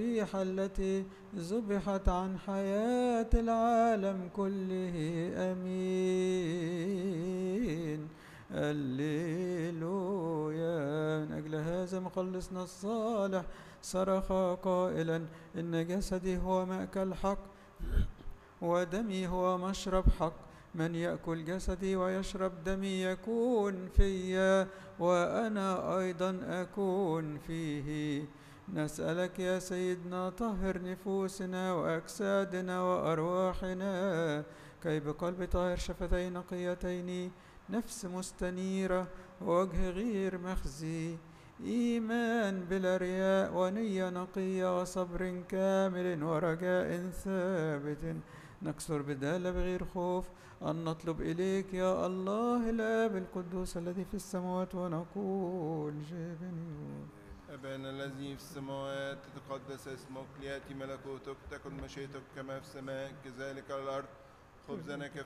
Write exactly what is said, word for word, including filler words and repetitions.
الذبيحة التي ذبحت عن حياة العالم كله. أمين. الليلويا. من أجل هذا مخلصنا الصالح صرخ قائلا: إن جسدي هو مأكل حق ودمي هو مشرب حق. من يأكل جسدي ويشرب دمي يكون فيا وأنا أيضا أكون فيه. نسألك يا سيدنا طهر نفوسنا وأجسادنا وأرواحنا، كي بقلب طاهر شفتين نقيتين نفس مستنيرة ووجه غير مخزي إيمان بلا رياء ونية نقية وصبر كامل ورجاء ثابت نكسر بدالة بغير خوف أن نطلب إليك يا الله الآب القدوس الذي في السماوات ونقول جبني. أبانا الذي في السماوات تتقدس اسمك، ليأتي ملكوتك، تكن مشيئتك كما في السماء كذلك على الأرض. خبزنا